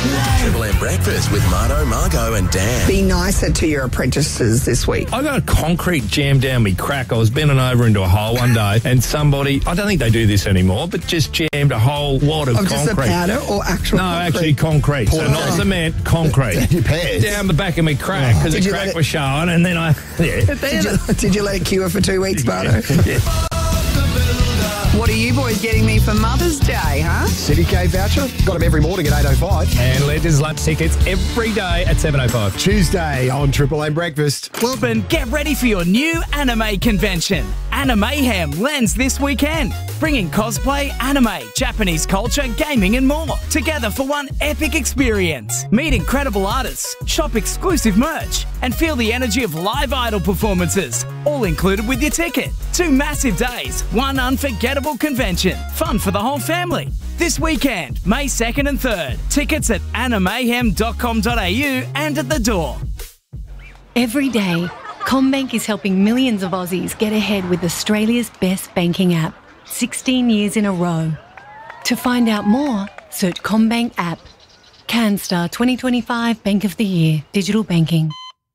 Triple M Breakfast with Marto, Margo and Dan. Be nicer to your apprentices this week. I got a concrete jammed down me crack. I was bending over into a hole one day and somebody, I don't think they do this anymore, but just jammed a whole lot of concrete. Just a powder or actual concrete? Actually concrete. So not cement, concrete. Down the back of me crack because the crack was showing and then I... Yeah. Did you let it cure for 2 weeks, Bardo? Yeah. What are you boys getting me for Mother's Day, huh? City Cave voucher. Got them every morning at 8:05. And Legends lunch tickets every day at 7:05. Tuesday on Triple M Breakfast. Melbourne, get ready for your new anime convention. Animayhem lands this weekend, bringing cosplay, anime, Japanese culture, gaming and more together for one epic experience. Meet incredible artists, shop exclusive merch, and feel the energy of live idol performances, all included with your ticket. 2 massive days, one unforgettable convention. Fun for the whole family. This weekend, May 2nd and 3rd. Tickets at animayhem.com.au and at the door. Every day, CommBank is helping millions of Aussies get ahead with Australia's best banking app, 16 years in a row. To find out more, search CommBank app. CanStar 2025 Bank of the Year, Digital Banking.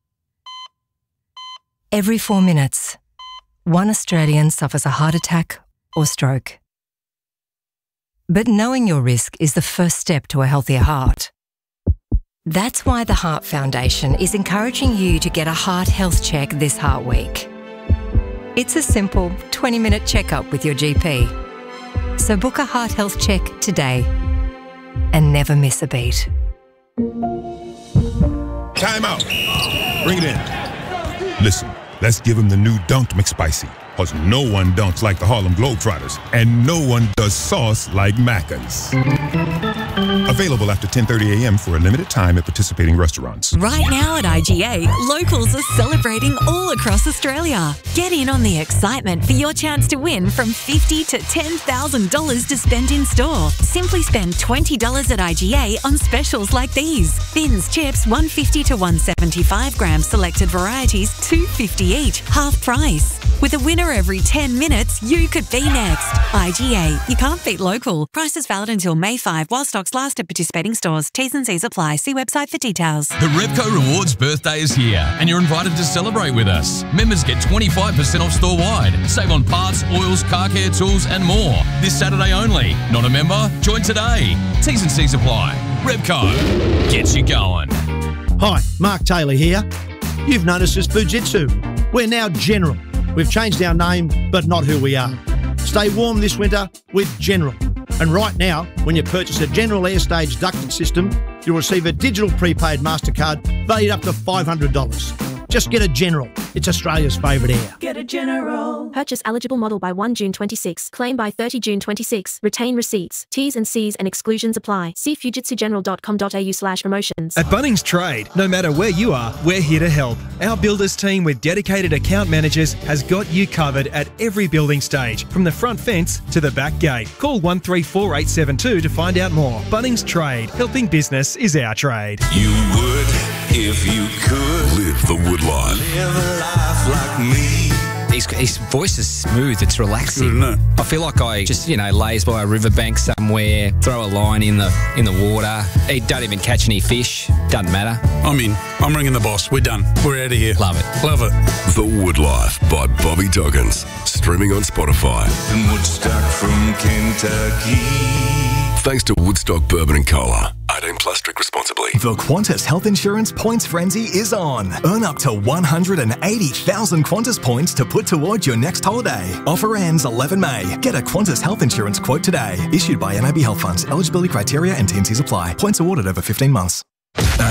Every 4 minutes, one Australian suffers a heart attack or stroke. But knowing your risk is the first step to a healthier heart. That's why the Heart Foundation is encouraging you to get a heart health check this Heart Week. It's a simple 20-minute checkup with your GP. So book a heart health check today and never miss a beat. Time out. Bring it in. Listen, let's give him the new Dunked McSpicy. Because no one dunks like the Harlem Globetrotters, and no one does sauce like Macca's. Available after 10:30 a.m. for a limited time at participating restaurants. Right now at IGA, locals are celebrating all across Australia. Get in on the excitement for your chance to win from $50,000 to $10,000 to spend in store. Simply spend $20 at IGA on specials like these. Thins chips, 150 to 175 grams, selected varieties, $2.50 each, half price. With a winner every 10 minutes, you could be next. IGA, you can't beat local. Prices valid until May 5 while stocks last at participating stores. T's and C's apply. See website for details. The Repco Rewards birthday is here and you're invited to celebrate with us. Members get 25% off store-wide. Save on parts, oils, car care tools and more. This Saturday only. Not a member? Join today. T's and C's apply. Repco gets you going. Hi, Mark Taylor here. You've noticed us Fujitsu. We're now General. We've changed our name, but not who we are. Stay warm this winter with General. And right now, when you purchase a General Airstage ducted system, you'll receive a digital prepaid MasterCard valued up to $500. Just get a General. It's Australia's favourite air. Get a General. Purchase eligible model by 1 June 26. Claim by 30 June 26. Retain receipts. T's and C's and exclusions apply. See fujitsugeneral.com.au/promotions. At Bunnings Trade, no matter where you are, we're here to help. Our builders team with dedicated account managers has got you covered at every building stage, from the front fence to the back gate. Call 134872 to find out more. Bunnings Trade. Helping business is our trade. You would if you could live the wood life. Live a life like me. His voice is smooth, it's relaxing. I feel like I just, lays by a riverbank somewhere, throw a line in the water. He don't even catch any fish. Doesn't matter. I'm in. I'm ringing the boss. We're done. We're out of here. Love it. Love it. The Wood Life by Bobby Doggins. Streaming on Spotify. And Woodstock from Kentucky. Thanks to Woodstock Bourbon and Cola. 18 plus, drink responsibly. The Qantas Health Insurance Points Frenzy is on. Earn up to 180,000 Qantas points to put towards your next holiday. Offer ends 11 May. Get a Qantas Health Insurance quote today. Issued by NAB Health Funds. Eligibility criteria and T&Cs apply. Points awarded over 15 months.